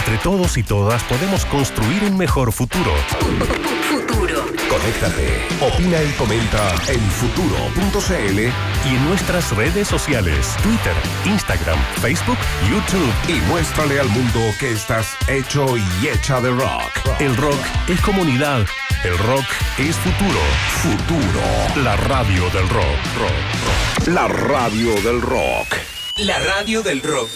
Entre todos y todas podemos construir un mejor futuro. Futuro. Conéctate, opina y comenta en futuro.cl y en nuestras redes sociales, Twitter, Instagram, Facebook, YouTube. Y muéstrale al mundo que estás hecho y hecha de rock. El rock es comunidad. El rock es futuro. Futuro. La radio del rock. La radio del rock. La radio del rock.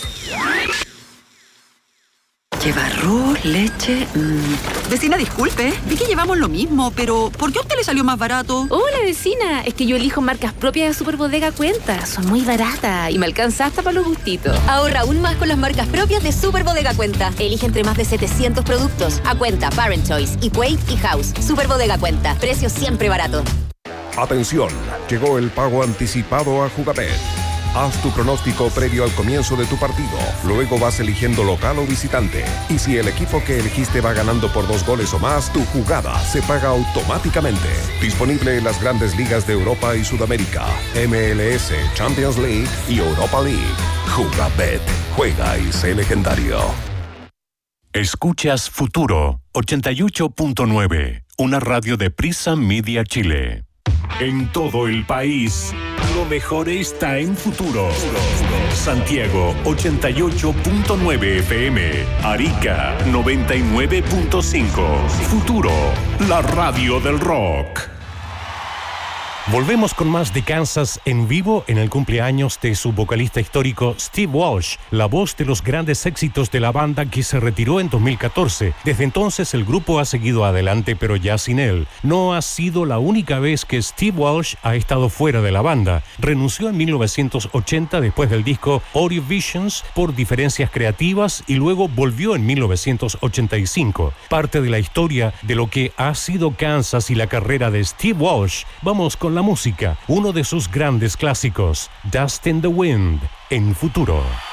Lleva arroz, leche. Vecina, disculpe, vi que llevamos lo mismo, pero ¿por qué a usted le salió más barato? Hola, vecina, es que yo elijo marcas propias de Superbodega Cuenta. Son muy baratas y me alcanza hasta para los gustitos. Ahorra aún más con las marcas propias de Superbodega Cuenta. Elige entre más de 700 productos. A Cuenta, Parent Choice, Equate y House. Superbodega Cuenta. Precios siempre baratos. Atención, llegó el pago anticipado a Jugabet. Haz tu pronóstico previo al comienzo de tu partido. Luego vas eligiendo local o visitante. Y si el equipo que elegiste va ganando por 2 goles o más, tu jugada se paga automáticamente. Disponible en las grandes ligas de Europa y Sudamérica, MLS, Champions League y Europa League. Jugabet. Juega y sé legendario. Escuchas Futuro 88.9, una radio de Prisa Media Chile. En todo el país, lo mejor está en Futuro. Santiago 88.9 FM, Arica 99.5. Futuro, la radio del rock. Volvemos con más de Kansas en vivo en el cumpleaños de su vocalista histórico Steve Walsh, la voz de los grandes éxitos de la banda que se retiró en 2014. Desde entonces el grupo ha seguido adelante, pero ya sin él. No ha sido la única vez que Steve Walsh ha estado fuera de la banda. Renunció en 1980 después del disco Audio Visions por diferencias creativas y luego volvió en 1985. Parte de la historia de lo que ha sido Kansas y la carrera de Steve Walsh. Vamos con la música, uno de sus grandes clásicos, Dust in the Wind, en Futuro.